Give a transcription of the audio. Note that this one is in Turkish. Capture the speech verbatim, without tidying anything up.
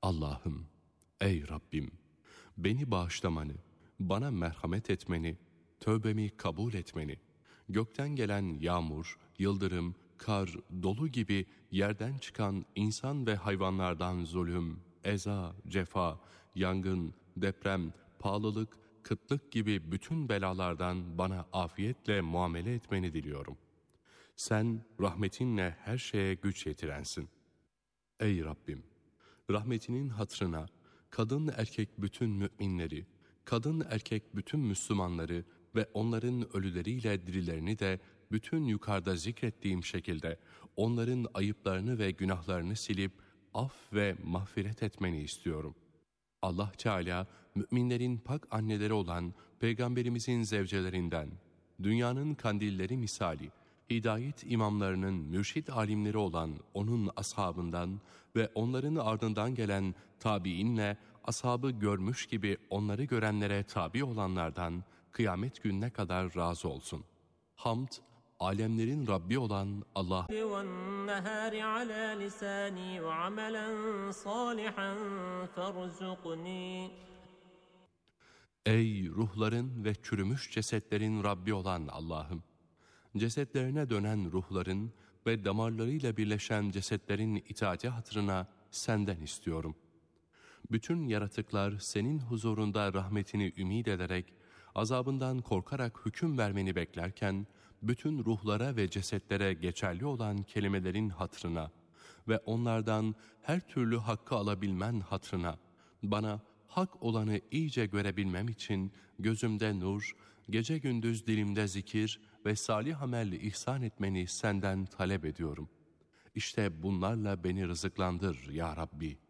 Allah'ım, ey Rabbim, beni bağışlamanı, bana merhamet etmeni, tövbemi kabul etmeni, gökten gelen yağmur, yıldırım, kar, dolu gibi yerden çıkan insan ve hayvanlardan zulüm, eza, cefa, yangın, deprem, pahalılık, kıtlık gibi bütün belalardan bana afiyetle muamele etmeni diliyorum. Sen rahmetinle her şeye güç yetirensin. Ey Rabbim! Rahmetinin hatırına kadın erkek bütün müminleri, kadın erkek bütün Müslümanları ve onların ölüleriyle dirilerini de bütün yukarıda zikrettiğim şekilde onların ayıplarını ve günahlarını silip af ve mağfiret etmeni istiyorum. Allah Teala müminlerin pak anneleri olan Peygamberimizin zevcelerinden, dünyanın kandilleri misali, hidayet imamlarının mürşid alimleri olan onun ashabından ve onların ardından gelen tabiinle ashabı görmüş gibi onları görenlere tabi olanlardan kıyamet gününe kadar razı olsun. Hamd, alemlerin Rabbi olan Allah. Ey ruhların ve çürümüş cesetlerin Rabbi olan Allah'ım! Cesetlerine dönen ruhların ve damarlarıyla birleşen cesetlerin itaati hatırına senden istiyorum. Bütün yaratıklar senin huzurunda rahmetini ümid ederek, azabından korkarak hüküm vermeni beklerken, bütün ruhlara ve cesetlere geçerli olan kelimelerin hatırına ve onlardan her türlü hakkı alabilmen hatırına, bana hak olanı iyice görebilmem için gözümde nur, gece gündüz dilimde zikir ve salih amelli ihsan etmeni senden talep ediyorum. İşte bunlarla beni rızıklandır ya Rabbi.